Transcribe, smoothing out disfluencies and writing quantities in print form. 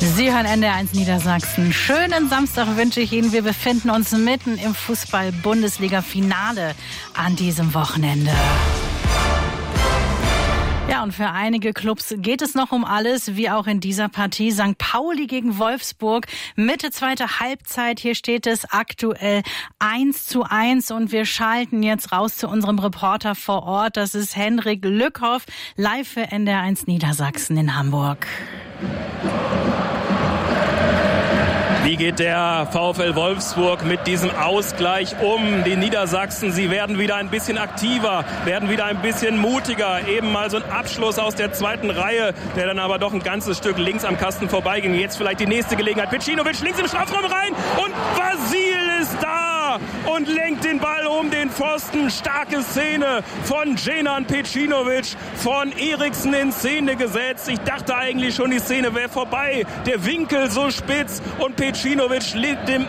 Sie hören NDR1 Niedersachsen. Schönen Samstag wünsche ich Ihnen. Wir befinden uns mitten im Fußball-Bundesliga-Finale an diesem Wochenende. Ja, und für einige Clubs geht es noch um alles, wie auch in dieser Partie. St. Pauli gegen Wolfsburg, Mitte zweite Halbzeit. Hier steht es aktuell 1:1 und wir schalten jetzt raus zu unserem Reporter vor Ort. Das ist Henrik Lückhoff, live für NDR1 Niedersachsen in Hamburg. Wie geht der VfL Wolfsburg mit diesem Ausgleich um? Die Niedersachsen, sie werden wieder ein bisschen aktiver, werden wieder ein bisschen mutiger. Eben mal so ein Abschluss aus der zweiten Reihe, der dann aber doch ein ganzes Stück links am Kasten vorbeiging. Jetzt vielleicht die nächste Gelegenheit. Pecinovic links im Strafraum rein und Vasil ist da und lenkt den Ball um den Pfosten. Starke Szene von Dženan Pecinovic, von Eriksen in Szene gesetzt. Ich dachte eigentlich schon, die Szene wäre vorbei. Der Winkel so spitz und Pecinovic nimmt